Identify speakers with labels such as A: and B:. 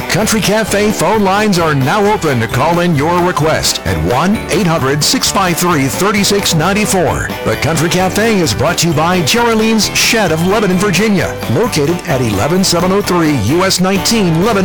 A: Country Cafe phone lines are now open to call in your request at 1-800-653-3694. The Country Cafe is brought to you by Geraldine's Shed of Lebanon, Virginia, located at 11703 US 19 Lebanon.